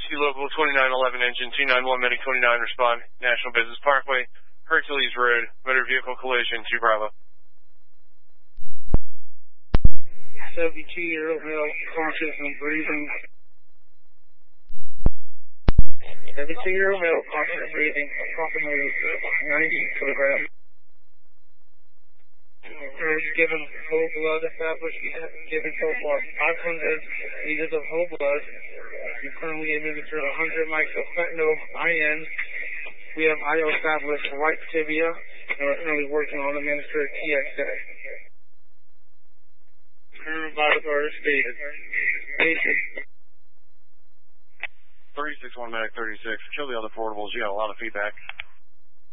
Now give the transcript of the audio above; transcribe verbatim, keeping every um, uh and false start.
C Local twenty-nine eleven engine two nine one Medic twenty-nine respond. National Business Parkway, Hercules Road, motor vehicle collision, two Bravo. seventy-two-year-old male, conscious and breathing. seventy-two-year-old male, conscious and breathing, approximately ninety kilograms. We're given whole blood established, given so far five hundred liters of whole blood. We currently administered one hundred mics of fentanyl I N. We have I O established right tibia, and we're currently working on administered T X A. Current vital order stated. three six one Medic thirty-six, kill the other portables, you got a lot of feedback.